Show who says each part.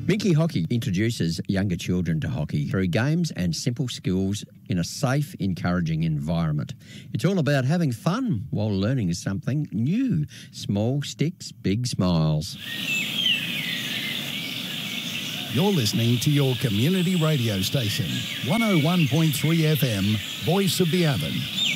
Speaker 1: Minky Hockey introduces younger children to hockey through games and simple skills in a safe, encouraging environment. It's all about having fun while learning something new. Small sticks, big smiles.
Speaker 2: You're listening to your community radio station, 101.3 FM, Voice of the Avon.